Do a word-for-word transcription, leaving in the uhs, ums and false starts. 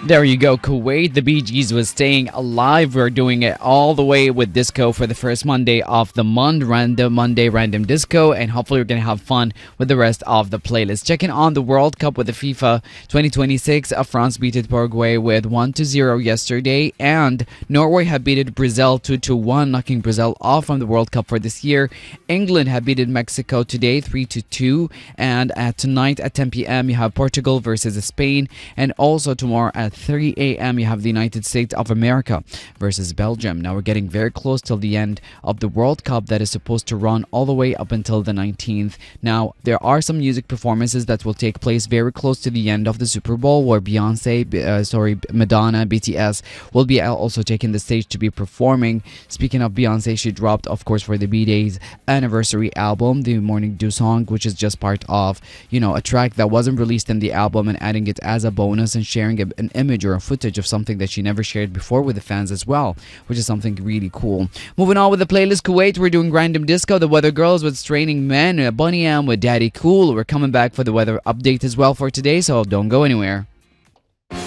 There you go, Kuwait. The Bee Gees was staying alive. We're doing it all the way with disco for the first Monday of the month, random Monday random disco, and hopefully we're gonna have fun with the rest of the playlist. Checking on the World Cup with the FIFA twenty twenty-six. Uh, France beat Paraguay with one to zero yesterday, and Norway had beaten Brazil two to one, knocking Brazil off from the World Cup for this year. England had beaten Mexico today three to two, and uh, tonight at ten p.m. you have Portugal versus Spain, and also tomorrow at three a.m. you have the United States of America versus Belgium. Now we're getting very close till the end of the World Cup that is supposed to run all the way up until the nineteenth. Now there are some music performances that will take place very close to the end of the Super Bowl, where Beyonce, uh, sorry, Madonna, B T S will be also taking the stage to be performing. Speaking of Beyonce, she dropped, of course, for the B-Day's anniversary album, the Morning Dew song, which is just part of, you know, a track that wasn't released in the album, and adding it as a bonus and sharing a, an image or a footage of something that she never shared before with the fans as well, which is something really cool. Moving on with the playlist, Kuwait, we're doing random disco, the Weather Girls with Straining Men, Bunny M with Daddy Cool. We're coming back for the weather update as well for today, so don't go anywhere.